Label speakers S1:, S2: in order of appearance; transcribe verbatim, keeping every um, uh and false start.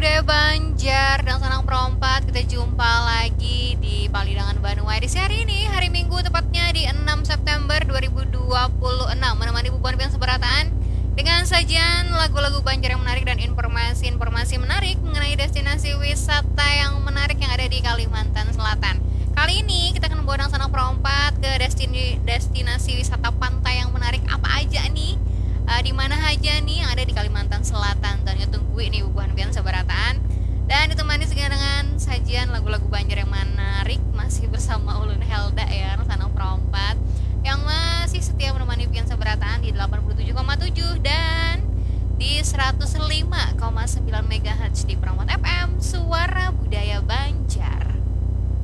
S1: budaya Banjar dan Sanang Perompat. Kita jumpa lagi di Palidangan Bandung Edisi hari ini, hari Minggu, tepatnya di enam September dua ribu dua puluh enam. Menemani Bubuan Pian Seberataan dengan sajian lagu-lagu Banjar yang menarik dan informasi-informasi menarik mengenai destinasi wisata yang menarik yang ada di Kalimantan Selatan. Kali ini kita akan membawa Sanang Perompat ke destinasi, destinasi wisata pantai yang menarik apa aja nih, uh, di mana aja nih yang ada di Kalimantan Selatan. Dan tunggu ini Bubuan Pian Seberataan dan ditemani dengan sajian lagu-lagu Banjar yang menarik, masih bersama Ulun Helda ya, Sanang Perompat yang masih setia menemani Pian Seberataan di delapan puluh tujuh koma tujuh dan di seratus lima koma sembilan megahertz di Perompat F M, Suara Budaya Banjar.